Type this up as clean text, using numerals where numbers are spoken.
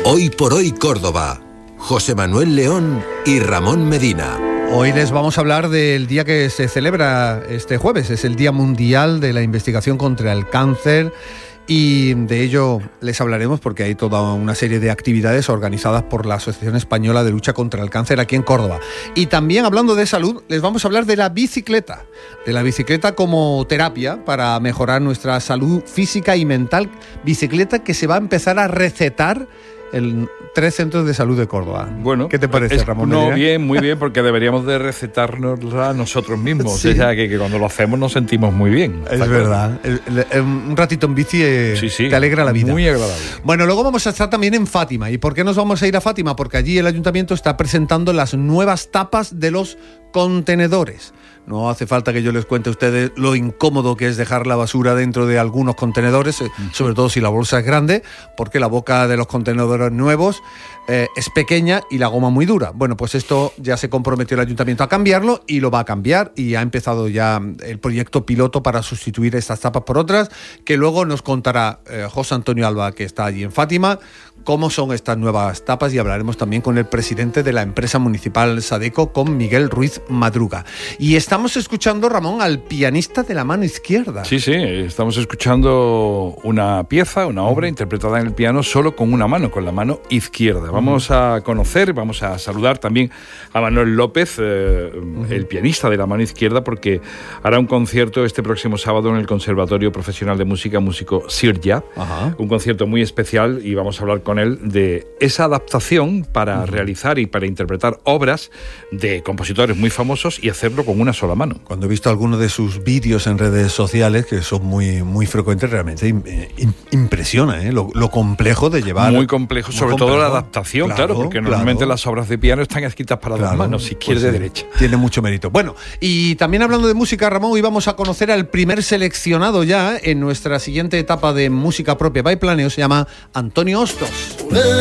Hoy por hoy Córdoba. José Manuel León y Ramón Medina. Hoy les vamos a hablar del día que se celebra este jueves. Es el Día Mundial de la Investigación contra el Cáncer. Y de ello les hablaremos porque hay toda una serie de actividades organizadas por la Asociación Española de Lucha contra el Cáncer aquí en Córdoba. Y también, hablando de salud, les vamos a hablar de la bicicleta como terapia para mejorar nuestra salud física y mental. Bicicleta que se va a empezar a recetar en 3 centros de salud de Córdoba. Bueno, ¿qué te parece, Ramón? No, bien, muy bien, porque deberíamos de recetárnosla nosotros mismos. Sí. O sea, que cuando lo hacemos nos sentimos muy bien. Es verdad. Un ratito en bici te alegra la vida. Muy agradable. Bueno, luego vamos a estar también en Fátima. ¿Y por qué nos vamos a ir a Fátima? Porque allí el ayuntamiento está presentando las nuevas tapas de los contenedores. No hace falta que yo les cuente a ustedes lo incómodo que es dejar la basura dentro de algunos contenedores, sobre todo si la bolsa es grande, porque la boca de los contenedores nuevos es pequeña y la goma muy dura. Bueno, pues esto ya se comprometió el ayuntamiento a cambiarlo y lo va a cambiar, y ha empezado ya el proyecto piloto para sustituir estas tapas por otras, que luego nos contará José Antonio Alba, que está allí en Fátima, cómo son estas nuevas tapas, y hablaremos también con el presidente de la empresa municipal Sadeco, con Miguel Ruiz Madruga. Y estamos escuchando, Ramón, al pianista de la mano izquierda. Sí, estamos escuchando una pieza, una obra interpretada en el piano solo con una mano, con la mano izquierda. Vamos a conocer, vamos a saludar también a Manuel López, el pianista de la mano izquierda, porque hará un concierto este próximo sábado en el Conservatorio Profesional de Música, músico Sirja. Un concierto muy especial, y vamos a hablar con él de esa adaptación para realizar y para interpretar obras de compositores muy famosos y hacerlo con una sola mano. Cuando he visto algunos de sus vídeos en redes sociales, que son muy, muy frecuentes, realmente impresiona lo complejo de llevar. Muy complejo, sobre todo la adaptación, claro, porque normalmente las obras de piano están escritas para dos manos, izquierda y derecha. Tiene mucho mérito. Bueno, y también hablando de música, Ramón, hoy vamos a conocer al primer seleccionado ya en nuestra siguiente etapa de música propia by Planeo. Se llama Antonio Hostos.